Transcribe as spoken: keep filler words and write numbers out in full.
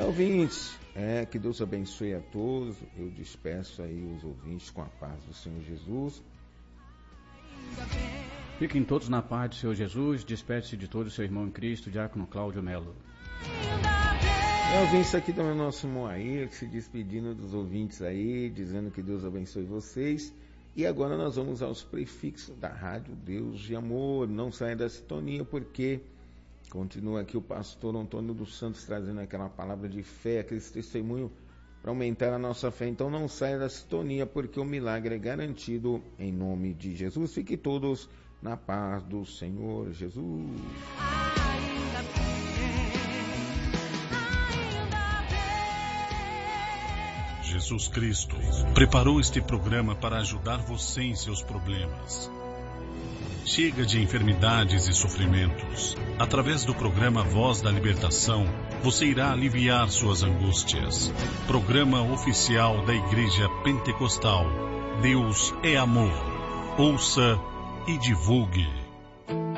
Ouvintes, é, que Deus abençoe a todos. Eu despeço aí os ouvintes com a paz do Senhor Jesus. Fiquem todos na paz do Senhor Jesus. Despede-se de todo o seu irmão em Cristo, Diácono Cláudio Melo. É, ouvintes, aqui também o nosso irmão Air, se despedindo dos ouvintes aí, dizendo que Deus abençoe vocês. E agora nós vamos aos prefixos da Rádio Deus de Amor. Não saia da sintonia, porque continua aqui o pastor Antônio dos Santos trazendo aquela palavra de fé, aquele testemunho para aumentar a nossa fé. Então não saia da sintonia, porque o milagre é garantido em nome de Jesus. Fiquem todos na paz do Senhor Jesus. Jesus Cristo preparou este programa para ajudar você em seus problemas. Chega de enfermidades e sofrimentos. Através do programa Voz da Libertação, você irá aliviar suas angústias. Programa oficial da Igreja Pentecostal. Deus é amor. Ouça e divulgue.